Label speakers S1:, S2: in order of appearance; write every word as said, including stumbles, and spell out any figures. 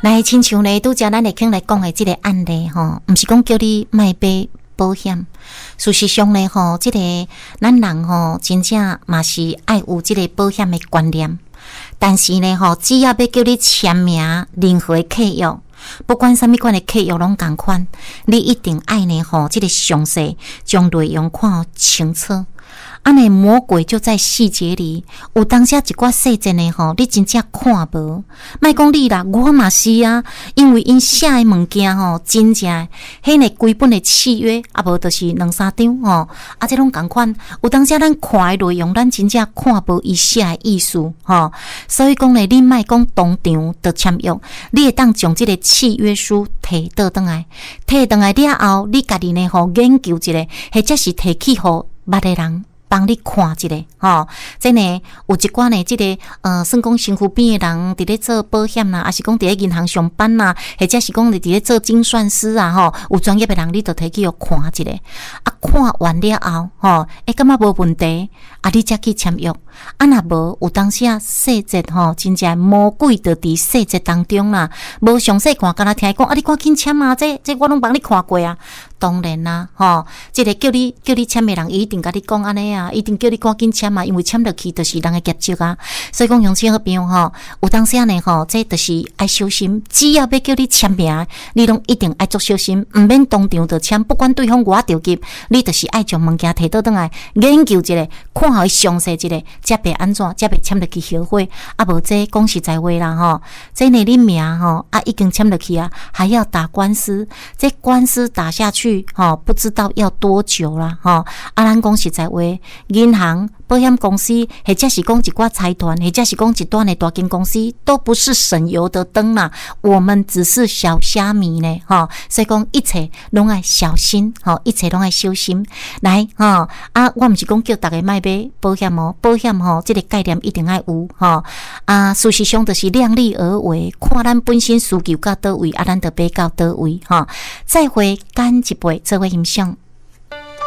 S1: 来，亲像呢，拄则咱会肯来讲的这个案例吼，毋是讲叫你卖买保险。事实上呢，吼，这个咱人吼，真正嘛是爱有这个保险的观念。但是呢，吼，只要要叫你签名任何的契约，不管什么款的契约拢同款，你一定爱呢，吼，这个详细将内容看清楚。安尼魔鬼就在细节里，有当下一寡细节呢吼，你真正看无。莫讲你啦，我嘛是啊，因为因写的物件吼，真正迄个规本的契约，啊无就是两三张吼，啊这拢同款。有当下咱看的内容，咱真正看无伊写的意思吼，所以讲呢，你莫讲当场就签约，你会当将这个契约书摕倒转来，摕倒来了后，你家己呢吼研究一下，或者是提起互捌的人。帮你看一下，吼，这呢有一寡呢，这个呃，算讲身躯边的人伫咧做保险啦，还是讲伫咧银行上班啦，或者是讲伫咧做精算师啊，吼，有专业的人，你就提去互看一下，啊，看完了后，吼，会感觉无问题，啊，你才去签约，啊，若无有当时啊细节吼，真正魔鬼就伫细节当中啦，无详细看，敢若听讲啊，你赶紧签啊，这这我拢帮你看过啊。当然啦，吼，这个叫你叫你签的人，一定甲你讲安尼啊，一定叫你赶紧签啊，因为签落去就是人的业绩啊。所以讲，乡亲好朋友吼，有当时呢吼，这就是爱小心。只要要叫你签名，你拢一定爱做小心，唔免当场就签。不管对方偌着急，你就是爱将物件摕倒转来研究一下，看好伊详细一下，才袂安怎，才袂签落去后悔。啊，无这讲实在话啦吼，这呢你名吼啊已经签落去啊，还要打官司，这官司打下去。吼，不知道要多久啦，吼！啊，咱讲实在话，银行、保险公司，或者是讲一寡财团，或者是讲一段的大间公司，都不是省油的灯啦。我们只是小虾米呢，吼！所以讲一切拢爱小心，吼！一切拢爱小心。来，吼！啊，我毋是讲叫大家卖买保险哦，保险吼，这个概念一定爱有，吼！啊，事实上就是量力而为，看咱本身需求到倒位，啊，咱就买到倒位，吼！再会干一杯，做伙欣赏。